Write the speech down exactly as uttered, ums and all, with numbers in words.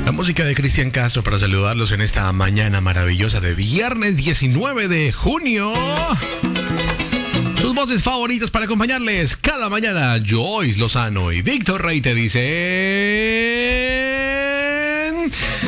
La música de Cristian Castro para saludarlos en esta mañana maravillosa de viernes diecinueve de junio. Sus voces favoritas para acompañarles cada mañana, Joyce Lozano y Víctor Rey te dicen...